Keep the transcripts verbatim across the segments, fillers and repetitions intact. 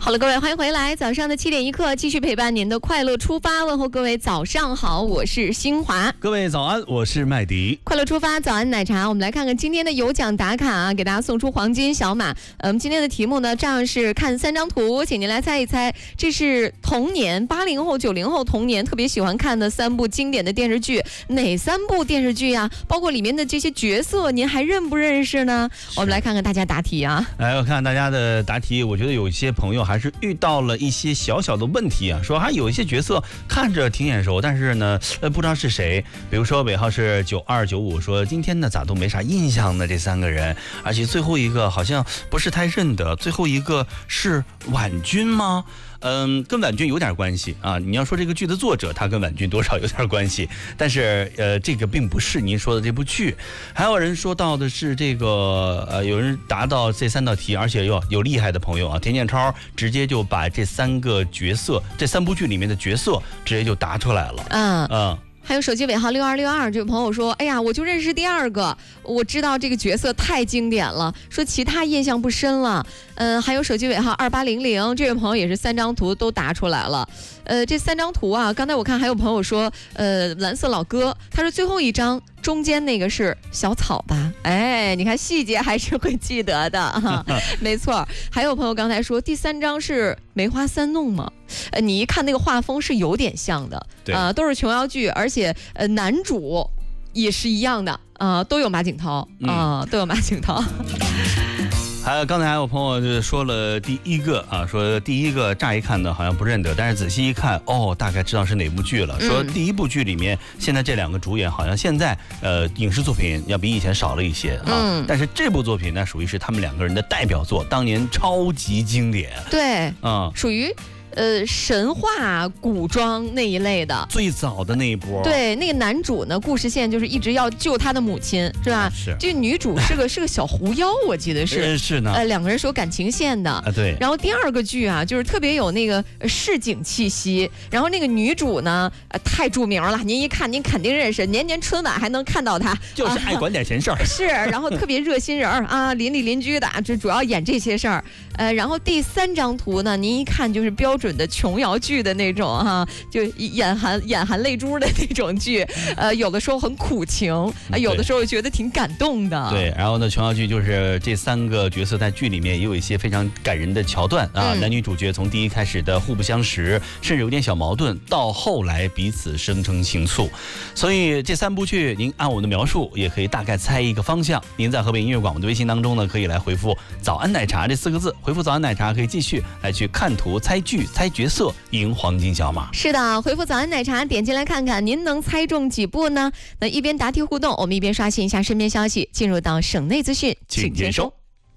好了，各位，欢迎回来。早上的七点一刻，继续陪伴您的快乐出发。问候各位早上好，我是新华。 各位早安，我是麦迪。 快乐出发，早安奶茶。我们来看看今天的有奖打卡啊，给大家送出黄金小马。呃、嗯，今天的题目呢，照样是看三张图，请您来猜一猜，这是童年八零后、九零后童年特别喜欢看的三部经典的电视剧，哪三部电视剧啊？包括里面的这些角色，您还认不认识呢？我们来看看大家答题啊。 来，我看大家的答题，我觉得有一些朋友还是遇到了一些小小的问题啊，说还有一些角色看着挺眼熟，但是呢，呃，不知道是谁。比如说尾号是九二九五，说今天呢咋都没啥印象呢？这三个人，而且最后一个好像不是太认得，最后一个是婉君吗？嗯，跟婉君有点关系啊。你要说这个剧的作者，他跟婉君多少有点关系，但是呃，这个并不是您说的这部剧。还有人说到的是这个呃，有人答到这三道题，而且有有厉害的朋友啊，田建超直接就把这三个角色，这三部剧里面的角色直接就答出来了。嗯嗯。 还有手机尾号六二六二，这位朋友说，哎呀，我就认识第二个，我知道这个角色太经典了，说其他印象不深了。嗯，还有手机尾号二八零零，这位朋友也是三张图都答出来了。呃，这三张图啊，刚才我看还有朋友说，呃，蓝色老哥，他说最后一张中间那个是小草吧？哎，你看细节还是会记得的哈。没错，还有朋友刚才说第三张是梅花三弄吗？呃，你一看那个画风是有点像的，啊、呃，都是琼瑶剧，而且呃男主也是一样的啊、呃，都有马景涛啊、呃嗯，都有马景涛。 还有刚才还有朋友就说了第一个啊，说第一个乍一看呢好像不认得，但是仔细一看，哦，大概知道是哪部剧了。说第一部剧里面现在这两个主演好像现在呃影视作品要比以前少了一些啊，嗯、但是这部作品呢属于是他们两个人的代表作，当年超级经典。 对，嗯，属于。呃，神话古装那一类的， 最早的那一波。 对，那个男主呢，故事线就是一直要救他的母亲，是吧？ 是。 这个女主是个是个小狐妖，我记得是。 是呢。 呃，两个人是有感情线的。 啊，对。 然后第二个剧啊，就是特别有那个市井气息。然后那个女主呢，呃，太著名了，您一看您肯定认识，年年春晚还能看到她。 就是爱管点闲事儿、 啊。是，然后特别热心人啊，邻里邻居的，这主要演这些事儿。呃，然后第三张图呢，您一看就是标准的琼瑶剧的那种哈、啊，就眼含眼含泪珠的那种剧，呃，有的时候很苦情，呃、有的时候觉得挺感动的。 对，然后呢，琼瑶剧就是这三个角色在剧里面也有一些非常感人的桥段啊，嗯、男女主角从第一开始的互不相识，甚至有点小矛盾，到后来彼此生成情愫。所以这三部剧，您按我的描述也可以大概猜一个方向。您在河北音乐广播的微信当中呢，可以来回复“早安奶茶”这四个字。回复早安奶茶可以继续来去看图、猜剧、猜角色，赢黄金小马。 是的，回复早安奶茶，点进来看看您能猜中几部呢？那一边答题互动，我们一边刷新一下身边消息，进入到省内资讯， 请接收。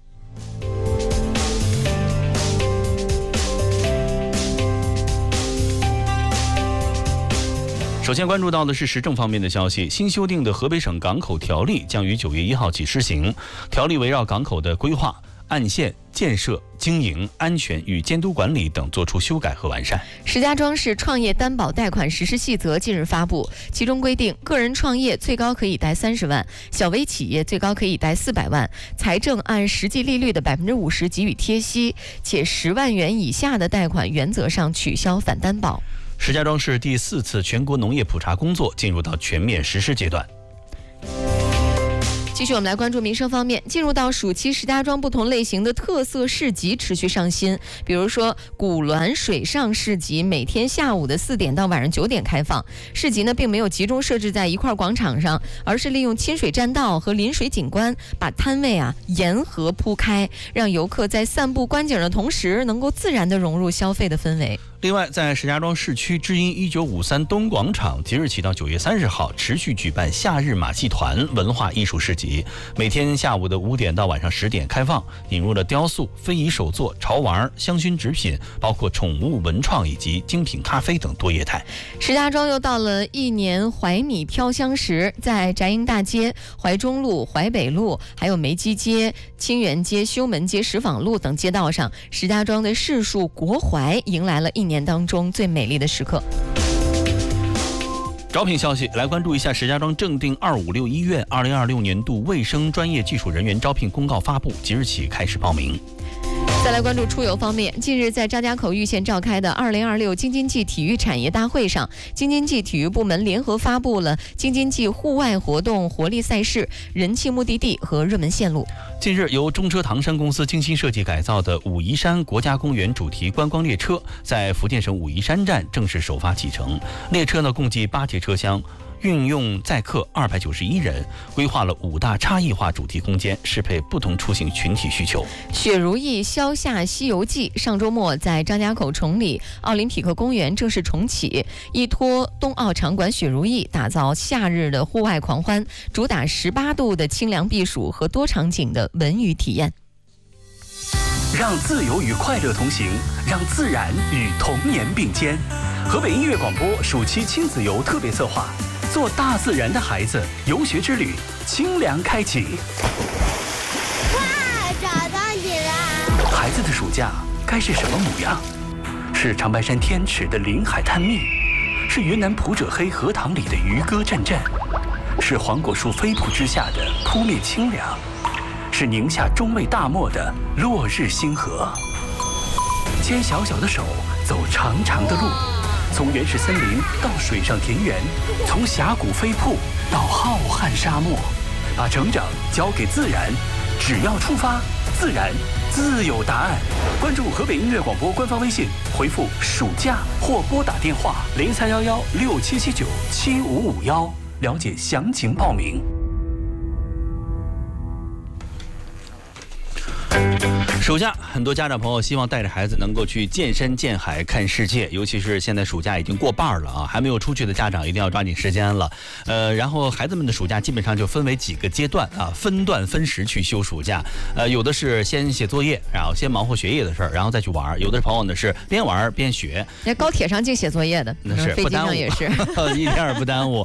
首先关注到的是时政方面的消息，新修订的河北省港口条例将于九月一号起施行。条例围绕港口的规划、岸线、建设、经营、安全与监督管理等作出修改和完善。 石家庄市创业担保贷款实施细则近日发布，其中规定，个人创业最高可以贷三十万，小微企业最高可以贷四百万，财政按实际利率的百分之五十给予贴息，且十万元以下的贷款原则上取消反担保。 石家庄市第四次全国农业普查工作进入到全面实施阶段。 继续我们来关注民生方面，进入到暑期，石家庄不同类型的特色市集持续上新，比如说古滦水上市集，每天下午的四点到晚上九点开放。市集呢并没有集中设置在一块广场上，而是利用亲水栈道和临水景观，把摊位啊沿河铺开，让游客在散步观景的同时，能够自然地融入消费的氛围。 另外，在石家庄市区知音一九五三东广场，即日起到九月三十号，持续举办夏日马戏团文化艺术市集，每天下午的五点到晚上十点开放，引入了雕塑、非遗手作、潮玩、香薰纸品，包括宠物文创以及精品咖啡等多业态。 石家庄又到了一年怀米飘香时，在翟营大街、怀中路、淮北路，还有梅基街、清源街、修门街、石坊路等街道上，石家庄的市树国槐迎来了一年当中最美丽的时刻。 招聘消息，来关注一下石家庄正定二五六医院二零二六年度卫生专业技术人员招聘公告发布，即日起开始报名。 再来关注出游方面，近日在张家口玉县召开的二零二六京津冀体育产业大会上，京津冀体育部门联合发布了京津冀户外活动活力赛事、人气目的地和热门线路。 近日，由中车唐山公司精心设计改造的武夷山国家公园主题观光列车在福建省武夷山站正式首发启程。列车呢共计八节车厢，运用载客二百九十一人，规划了五大差异化主题空间，适配不同出行群体需求。 雪如意消夏西游记上周末在张家口崇礼奥林匹克公园正式重启，依托冬奥场馆雪如意，打造夏日的户外狂欢，主打十八度的清凉避暑和多场景的文娱体验。 让自由与快乐同行，让自然与童年并肩。河北音乐广播暑期亲子游特别策划，做大自然的孩子，游学之旅清凉开启。 哇，找到你了！ 孩子的暑假该是什么模样？是长白山天池的临海探秘，是云南普者黑荷塘里的渔歌阵阵，是黄果树飞瀑之下的扑面清凉，是宁夏中卫大漠的落日星河。牵小小的手，走长长的路，从原始森林到水上田园，从峡谷飞瀑到浩瀚沙漠，把成长交给自然，只要出发，自然自有答案。关注河北音乐广播官方微信，回复暑假或拨打电话零三幺幺六七七九七五五幺，了解详情报名。 暑假，很多家长朋友希望带着孩子能够去见山见海看世界，尤其是现在暑假已经过半了啊，还没有出去的家长一定要抓紧时间了。呃，然后孩子们的暑假基本上就分为几个阶段啊，分段分时去休暑假。呃，有的是先写作业，然后先忙活学业的事儿，然后再去玩；有的朋友呢是边玩边学。 那高铁上净写作业的， 那是飞机上也是， 一点儿不耽误。